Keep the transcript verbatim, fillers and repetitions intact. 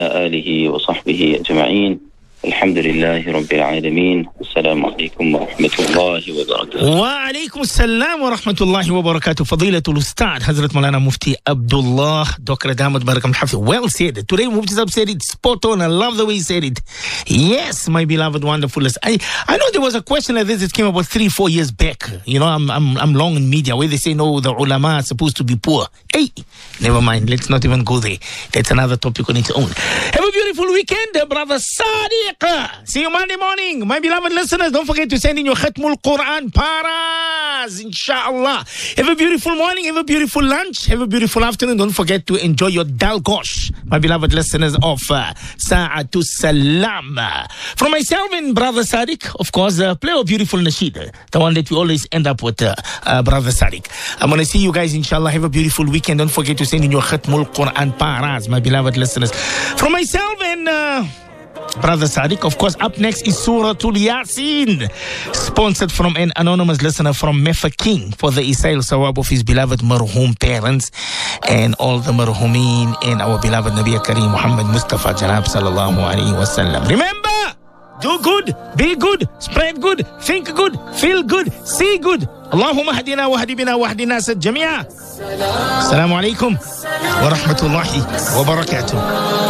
آله وصحبه أجمعين. الحمد لله رب العالمين. السلام عليكم ورحمة الله وبركاته. وعليكم السلام ورحمة الله وبركاته. فضيلة الأستاذ Hazrat Maulana Mufti Abdullah Doctor Ahmad Barakam Hafiz. Well said. Today Mufti Sahib said it spot on. I love the way he said it. Yes, my beloved wonderful. I I know there was a question like this that came about three, four years back. You know, I'm I'm I'm long in media where they say no, the ulama are supposed to be poor. Hey, never mind. Let's not even go there. That's another topic on its own. Have a beautiful weekend, brother Sadiq. See you Monday morning. My beloved listeners, don't forget to send in your Khatmul Quran paras, inshallah. Have a beautiful morning. Have a beautiful lunch. Have a beautiful afternoon. Don't forget to enjoy your dalgosh, my beloved listeners of uh, Sa'atul Salam. From myself and brother Sadiq, of course, uh, play a beautiful nasheed, the one that we always end up with, uh, uh, brother Sadiq. I'm going to see you guys, inshallah. Have a beautiful weekend. Don't forget to send in your Khatmul Quran paras, my beloved listeners. From myself and uh, brother Sadiq, of course, up next is Suratul Yasin, sponsored from an anonymous listener from Mefaking for the Isail Sawab of his beloved marhum parents and all the marhumin and our beloved Nabi Kareem Muhammad Mustafa Janab Sallallahu Alaihi Wasallam. Remember, do good, be good, spread good, think good, feel good, see good. Allahumma hadina wa hadibina wa hadina sad jamia. Assalamu alaikum wa rahmatullahi wa barakatuh.